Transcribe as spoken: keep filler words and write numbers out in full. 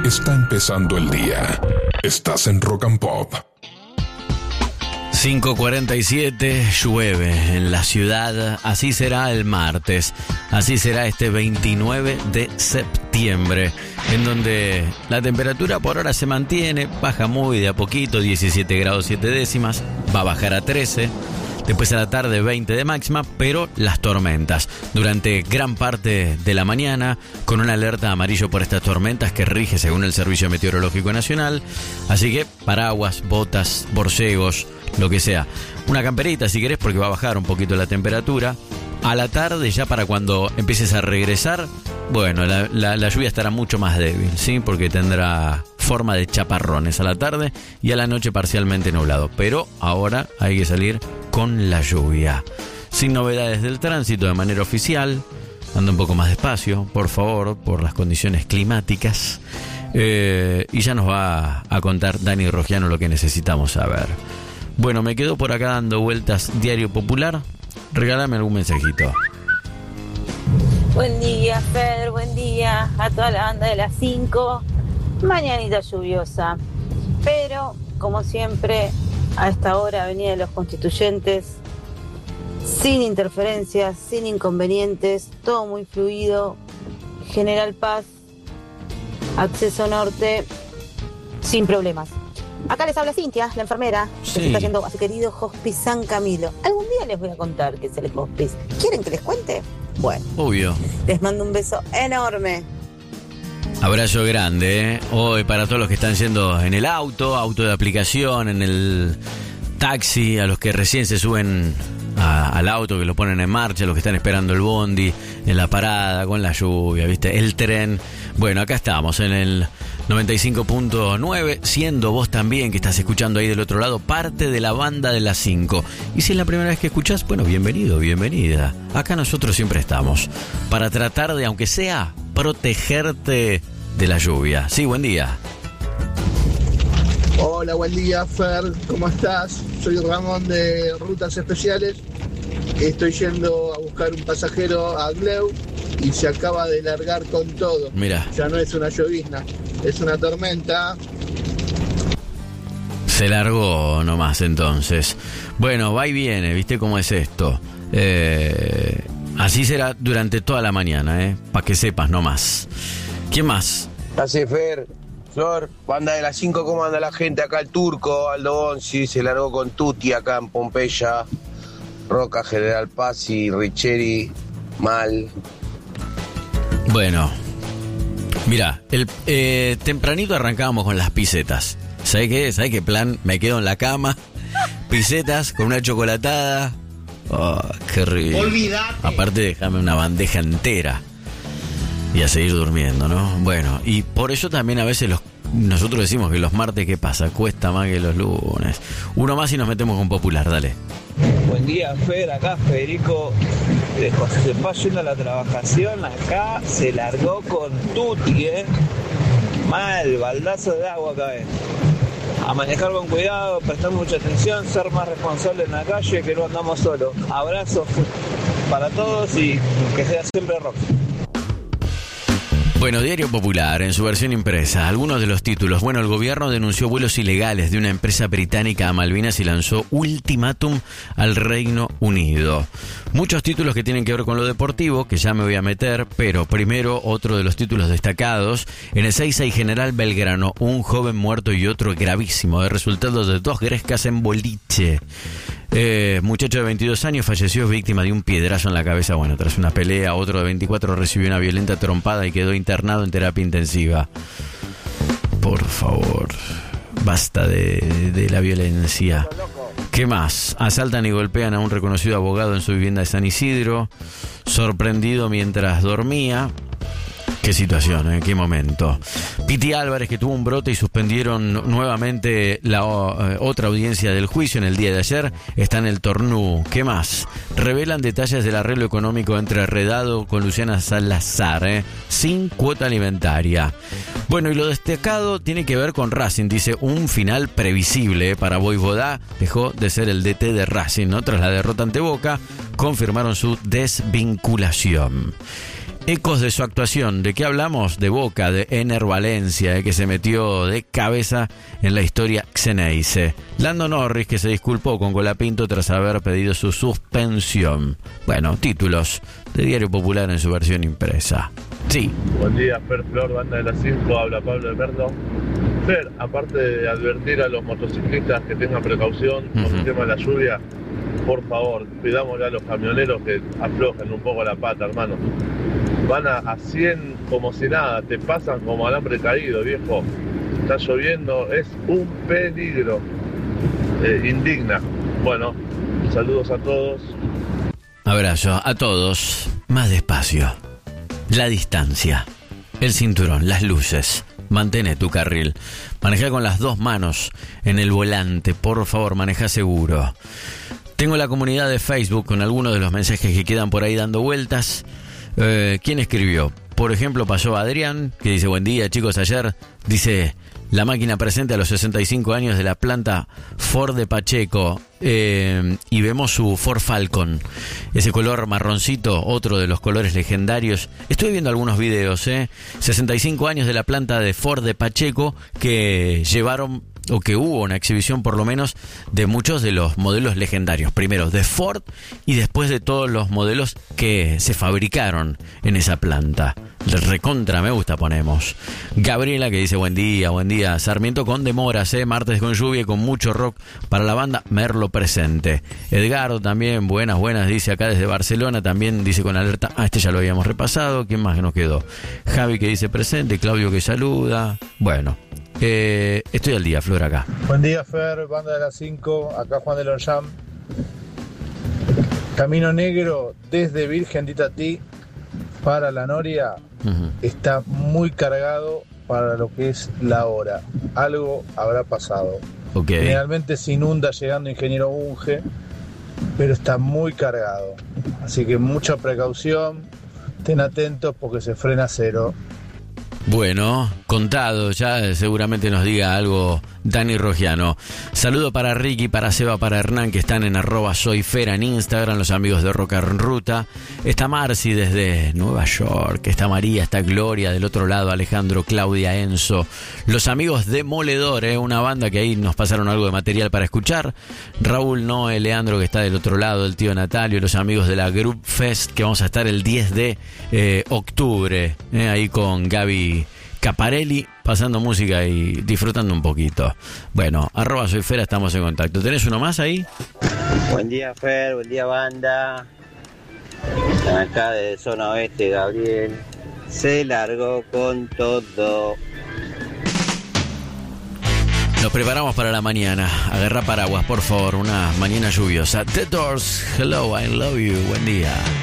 Está empezando el día. Estás en Rock and Pop. cinco cuarenta y siete, llueve en la ciudad. Así será el martes. Así será este veintinueve de septiembre, en donde la temperatura por ahora se mantiene, baja muy de a poquito, diecisiete grados siete décimas, va a bajar a trece. Después a la tarde veinte de máxima, pero las tormentas durante gran parte de la mañana, con una alerta amarillo por estas tormentas que rige según el Servicio Meteorológico Nacional. Así que paraguas, botas, borcegos, lo que sea. Una camperita si querés, porque va a bajar un poquito la temperatura. A la tarde, ya para cuando empieces a regresar, bueno, la, la, la lluvia estará mucho más débil, ¿sí? Porque tendrá forma de chaparrones a la tarde y a la noche parcialmente nublado. Pero ahora hay que salir con la lluvia. Sin novedades del tránsito de manera oficial. Anda un poco más despacio, por favor, por las condiciones climáticas. Eh, y ya nos va a contar Dani Rogiano lo que necesitamos saber. Bueno, me quedo por acá dando vueltas Diario Popular. Regálame algún mensajito. Buen día, Fer, buen día a toda la banda de las cinco. Mañanita lluviosa, pero como siempre, a esta hora, Avenida de los Constituyentes, sin interferencias, sin inconvenientes, todo muy fluido. General Paz, acceso norte, sin problemas. Acá les habla Cintia, la enfermera, Sí. que se está yendo a su querido Hospice San Camilo. Algún día les voy a contar qué es el Hospice. ¿Quieren que les cuente? Bueno, Obvio. les mando un beso enorme. Abrazo grande, ¿eh? Hoy para todos los que están yendo en el auto, auto de aplicación, en el taxi, a los que recién se suben a, al auto, que lo ponen en marcha, los que están esperando el bondi, en la parada, con la lluvia, ¿viste? El tren. Bueno, acá estamos en el noventa y cinco punto nueve, siendo vos también, que estás escuchando ahí del otro lado, parte de la banda de las cinco. Y si es la primera vez que escuchás, bueno, bienvenido, bienvenida. Acá nosotros siempre estamos para tratar de, aunque sea, protegerte de la lluvia. Sí, buen día. Hola, buen día, Fer, ¿cómo estás? Soy Ramón de Rutas Especiales. Estoy yendo a buscar un pasajero a Gleu y se acaba de largar con todo. Mira. Ya no es una llovizna, es una tormenta. Se largó nomás entonces. Bueno, va y viene, ¿viste cómo es esto? Eh, así será durante toda la mañana, ¿eh? Para que sepas nomás. ¿Quién más? Hace Fer, Flor, banda de las cinco, ¿cómo anda la gente? Acá el Turco, Aldo Bonzi, se largó con Tuti acá en Pompeya, Roca, General Paz y Richeri, mal. Bueno, mira, el, eh, tempranito arrancábamos con las pisetas. ¿Sabés qué? ¿Sabés qué plan? Me quedo en la cama, pisetas con una chocolatada. Oh, qué rico. Olvídate. Aparte, déjame una bandeja entera. Y a seguir durmiendo, ¿no? Bueno, y por eso también a veces los, nosotros decimos que los martes, ¿qué pasa? Cuesta más que los lunes. Uno más y nos metemos con Popular, dale. Buen día, Fer, acá Federico de José Paz yendo a la trabajación. Acá se largó con Tuti, ¿eh? Mal, baldazo de agua acá, ¿eh? A manejar con cuidado, prestar mucha atención, ser más responsable en la calle, que no andamos solos. Abrazos para todos y que sea siempre rock. Bueno, Diario Popular, en su versión impresa, algunos de los títulos. Bueno, el gobierno denunció vuelos ilegales de una empresa británica a Malvinas y lanzó ultimátum al Reino Unido. Muchos títulos que tienen que ver con lo deportivo, que ya me voy a meter, pero primero otro de los títulos destacados. En Ezeiza y General Belgrano, un joven muerto y otro gravísimo, de resultado de dos grescas en boliche. Eh, muchacho de veintidós años falleció víctima de un piedrazo en la cabeza. Bueno, tras una pelea, otro de veinticuatro recibió una violenta trompada y quedó internado en terapia intensiva. Por favor, basta de, de la violencia. ¿Qué más? Asaltan y golpean a un reconocido abogado en su vivienda de San Isidro, sorprendido mientras dormía. Qué situación, ¿eh? Qué momento. Piti Álvarez, que tuvo un brote y suspendieron nuevamente la eh, otra audiencia del juicio en el día de ayer, está en el Tornú. ¿Qué más? Revelan detalles del arreglo económico entre Redado con Luciana Salazar, ¿eh? Sin cuota alimentaria. Bueno, y lo destacado tiene que ver con Racing. Dice, un final previsible, ¿eh? Para Voivodá dejó de ser el D T de Racing, ¿no? Tras la derrota ante Boca, confirmaron su desvinculación. ecos de su actuación. ¿De qué hablamos? De Boca, de Ener Valencia, eh, que se metió de cabeza en la historia Xeneize. Lando Norris, que se disculpó con Colapinto tras haber pedido su suspensión. Bueno, títulos de Diario Popular en su versión impresa. Sí. Buen día, Fer Flor, banda de las cinco, habla Pablo de Merlo. Fer, aparte de advertir a los motociclistas que tengan precaución con uh-huh. el tema de la lluvia, por favor, pidámosle a los camioneros que aflojen un poco la pata, hermano. Van a, a cien como si nada, te pasan como alambre caído, viejo. Está lloviendo, es un peligro. Eh, indigna. Bueno, saludos a todos. Abrazo a todos. Más despacio. La distancia. El cinturón, las luces. Mantén tu carril. Maneja con las dos manos en el volante. Por favor, maneja seguro. Tengo la comunidad de Facebook con algunos de los mensajes que quedan por ahí dando vueltas. Eh, ¿Quién escribió? Por ejemplo, pasó Adrián, que dice: buen día, chicos. Ayer, dice, la máquina presente a los sesenta y cinco años de la planta Ford de Pacheco. Eh, y vemos su Ford Falcon, ese color marroncito, otro de los colores legendarios. Estoy viendo algunos videos, eh. sesenta y cinco años de la planta de Ford de Pacheco, que llevaron, o que hubo una exhibición por lo menos de muchos de los modelos legendarios, primero de Ford y después de todos los modelos que se fabricaron en esa planta. Recontra me gusta ponemos. Gabriela, que dice: buen día, buen día. Sarmiento con demoras, eh, martes con lluvia y con mucho rock para la banda Merlo presente. Edgardo también, buenas, buenas, dice acá desde Barcelona, también dice con alerta. Ah, este ya lo habíamos repasado. ¿Quién más que nos quedó? Javi, que dice presente, Claudio, que saluda. Bueno, eh, estoy al día, Flor, acá. Buen día, Fer, banda de las cinco, acá Juan de Longchamp. Camino Negro desde Virgen de Itatí para La Noria uh-huh. está muy cargado para lo que es la hora. Algo habrá pasado. Okay. Generalmente se inunda llegando Ingeniero Bunge, pero está muy cargado. Así que mucha precaución, estén atentos porque se frena cero. Bueno, contado, ya seguramente nos diga algo Dani Rogiano. Saludo para Ricky, para Seba, para Hernán, que están en arroba soyfera en Instagram, los amigos de Roca en Ruta. Está Marci desde Nueva York, está María, está Gloria, del otro lado Alejandro, Claudia, Enzo. Los amigos de Moledor, ¿eh? Una banda que ahí nos pasaron algo de material para escuchar. Raúl, Noé, Leandro, que está del otro lado, el tío Natalio, los amigos de la Group Fest, que vamos a estar el diez de octubre, ¿eh? Ahí con Gaby Caparelli, pasando música y disfrutando un poquito. Bueno, arroba soy Fera, estamos en contacto. ¿Tenés uno más ahí? Buen día, Fer, buen día, banda. Acá de zona oeste, Gabriel. Se largó con todo. Nos preparamos para la mañana. Agarra paraguas, por favor, una mañana lluviosa. The Doors, hello, I love you, buen día.